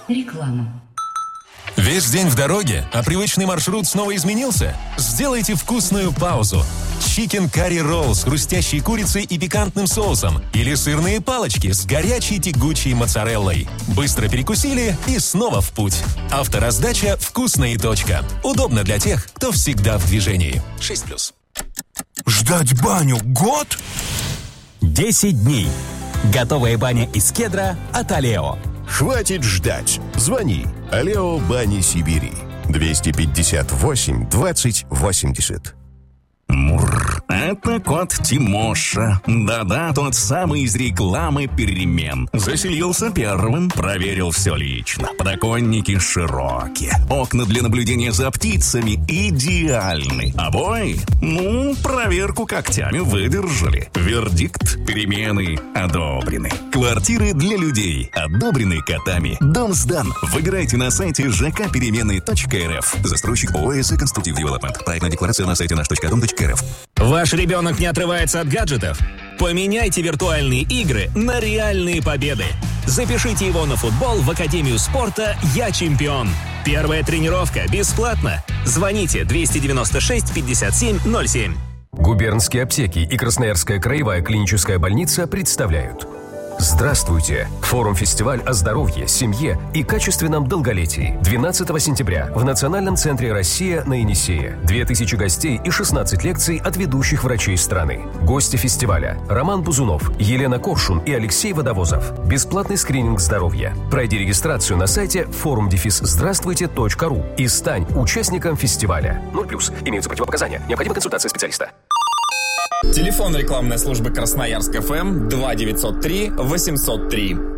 Реклама. Весь день в дороге, а привычный маршрут снова изменился? Сделайте вкусную паузу. Chicken Curry Roll с хрустящей курицей и пикантным соусом. Или сырные палочки с горячей тягучей моцареллой. Быстро перекусили и снова в путь. Автораздача «Вкусно и точка». Удобно для тех, кто всегда в движении. 6+. Ждать баню год? 10 дней. Готовая баня из кедра от Алео. Хватит ждать. Звони. Алео Бани Сибири. 258 20 80. Мурр, это кот Тимоша. Да-да, тот самый из рекламы перемен. Заселился первым, проверил все лично. Подоконники широкие. Окна для наблюдения за птицами идеальны. Обои? Проверку когтями выдержали. Вердикт: перемены одобрены. Квартиры для людей одобрены котами. Дом сдан. Выбирайте на сайте жкперемены.рф. Застройщик ООО «СИ Конструктив Девелопмент». Проектная декларация на сайте наш.дом.рф. Ваш ребенок не отрывается от гаджетов? Поменяйте виртуальные игры на реальные победы. Запишите его на футбол в Академию спорта «Я чемпион». Первая тренировка бесплатно. Звоните 296 57 07. Губернские аптеки и Красноярская краевая клиническая больница представляют. Здравствуйте! Форум-фестиваль о здоровье, семье и качественном долголетии. 12 сентября в Национальном центре «Россия» на Енисее. 2000 гостей и 16 лекций от ведущих врачей страны. Гости фестиваля: Роман Бузунов, Елена Коршун и Алексей Водовозов. Бесплатный скрининг здоровья. Пройди регистрацию на сайте forum-здравствуйте.ру и стань участником фестиваля. 0+. Имеются противопоказания. Необходима консультация специалиста. Телефон рекламной службы Красноярск ФМ 2903 803.